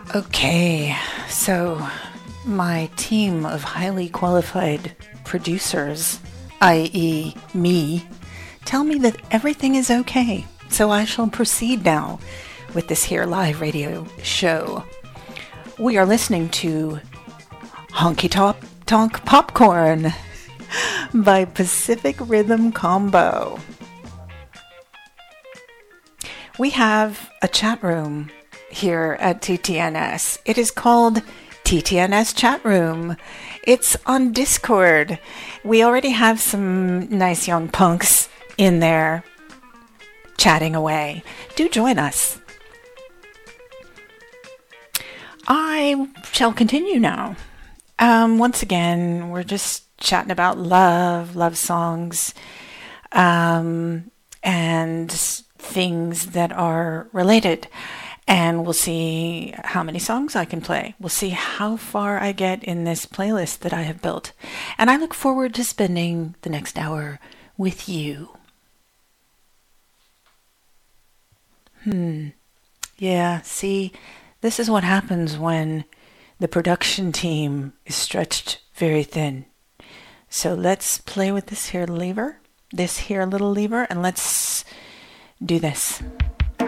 Okay, so my team of highly qualified producers, i.e., me, tell me that everything is okay. So I shall proceed now with this here live radio show. We are listening to Honky Tonk Popcorn by Pacific Rhythm Combo. We have a chat room here at TTNS. It is called TTNS Chat Room. It's on Discord. We already have some nice young punks in there chatting away. Do join us. I shall continue now. Once again, we're just chatting about love songs, and things that are related. And we'll see how many songs I can play. We'll see how far I get in this playlist that I have built. And I look forward to spending the next hour with you. Yeah, see, this is what happens when the production team is stretched very thin. So let's play with this here little lever, and let's do this.